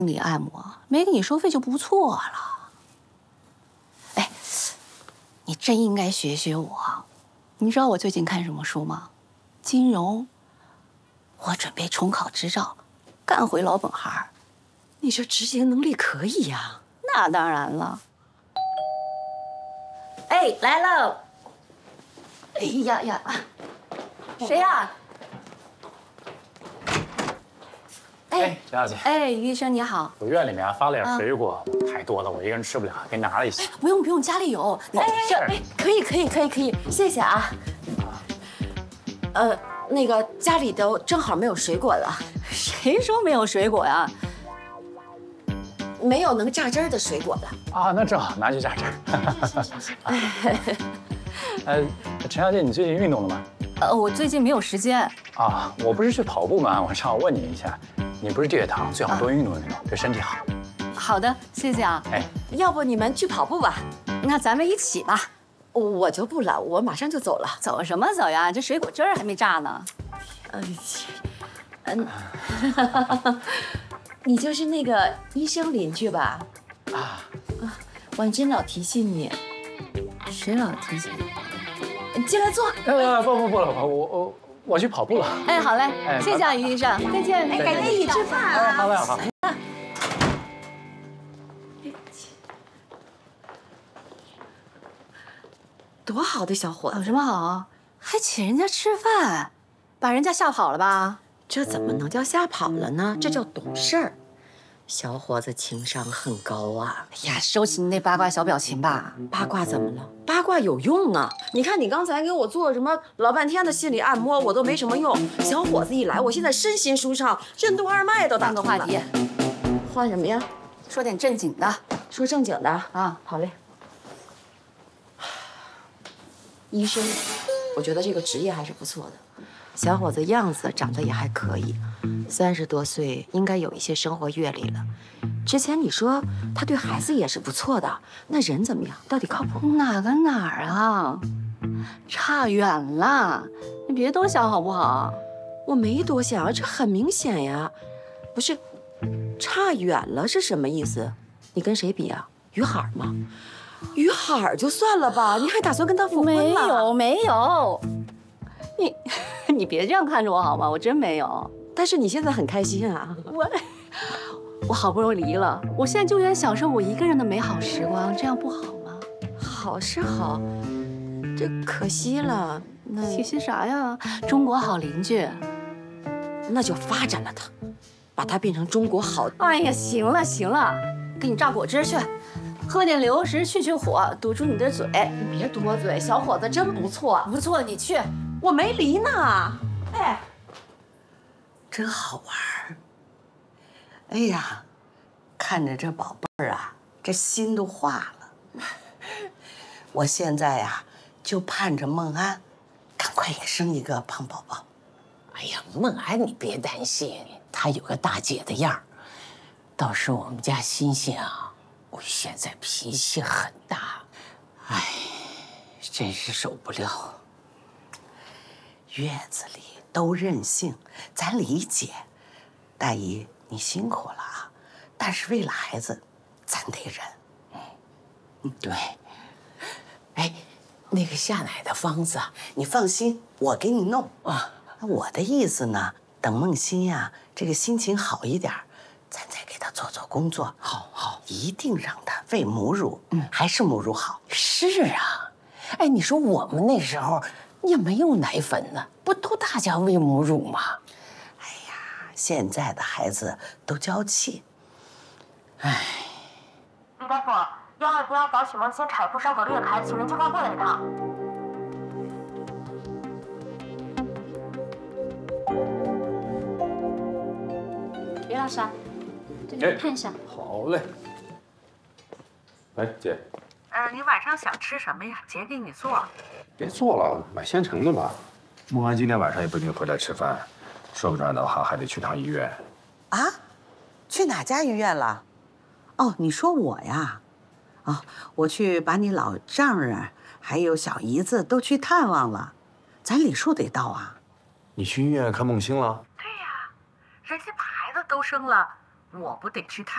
理按摩，没给你收费就不错了。哎，你真应该学学我。你知道我最近看什么书吗？金融。我准备重考执照，干回老本行。 你这执行能力可以呀。 那当然了。哎，来了。哎呀呀，谁呀？ 哎，陈小姐。 哎，于医生你好。 我院里面发了点水果，太多了，我一个人吃不了，给你拿了一些。 不用不用，家里有。 可以，谢谢啊。那个家里头正好没有水果了。 谁说没有水果呀？ 没有能榨汁儿的水果了。 啊，那正好拿去榨汁儿。陈小姐，你最近运动了吗？ 我最近没有时间。 啊，我不是去跑步吗？我正好问你一下，你不是低血糖，最好多运动运动，对身体好。 好的，谢谢啊。 哎， 要不你们去跑步吧？ 那咱们一起吧。 我就不了，我马上就走了。 走什么走呀？这水果汁儿还没榨呢。 你就是那个医生邻居吧？王真老提醒你。 谁老提醒你？进来坐。 不了，我去跑步了。 哎，好嘞，谢谢啊，于医生，再见。 哎，改天一起吃饭啊。 好嘞，好。 多好的小伙子！ 有什么好？还请人家吃饭，把人家吓跑了吧？ 这怎么能叫吓跑了呢？这叫懂事儿。小伙子情商很高啊！ 哎呀，收起你那八卦小表情吧。 八卦怎么了？八卦有用啊！你看你刚才给我做什么老半天的心理按摩，我都没什么用。小伙子一来，我现在身心舒畅，任督二脉都打通了。 换个话题。 换什么呀？ 说点正经的。 说正经的啊。 好嘞。医生，我觉得这个职业还是不错的。小伙子样子长得也还可以，30多岁，应该有一些生活阅历了。之前你说他对孩子也是不错的，那人怎么样？到底靠谱？ 哪跟哪儿啊？差远了，你别多想好不好？ 我没多想，这很明显呀。不是，差远了是什么意思？你跟谁比啊？于海吗？于海就算了吧，你还打算跟他复婚了？ 没有，你别这样看着我好吗？我真没有。 但是你现在很开心啊。 我好不容易离了，我现在就想享受我一个人的美好时光，这样不好吗？ 好是好，这可惜了。那可惜啥呀？中国好邻居， 那就发展了他，把他变成中国好。 哎呀，行了，给你榨果汁去。喝点流食去火，堵住你的嘴。 你别多嘴，小伙子真不错， 不错，你去。 我没离呢。哎， 真好玩。哎呀，看着这宝贝儿啊，这心都化了。我现在呀，就盼着孟安，赶快也生一个胖宝宝。 哎呀，孟安你别担心，她有个大姐的样儿。倒是我们家欣欣啊。我现在脾气很大，哎，真是受不了。 月子里都任性，咱理解。大姨，你辛苦了啊，但是为了孩子，咱得忍。 对。哎，那个下奶的方子， 你放心，我给你弄啊。我的意思呢，等孟欣呀，这个心情好一点，咱再给他做工作。好，一定让他喂母乳，还是母乳好。 是啊，哎，你说我们那时候也没有奶粉呢，不都大家喂母乳吗？ 哎呀，现在的孩子都娇气。哎， 李大夫，1号不要搞许梦欣产妇伤口裂开，请您尽快过来一趟。 李老师，这个看一下。 好嘞。哎，姐。 你晚上想吃什么呀？姐给你做。 别做了，买现成的吧。孟安今天晚上也不一定回来吃饭，说不准的话还得去趟医院。 啊？去哪家医院了？哦，你说我呀？哦，我去把你老丈人还有小姨子都去探望了，咱李树得到啊。 你去医院看孟欣了？ 对呀，人家孩子都生了，我不得去探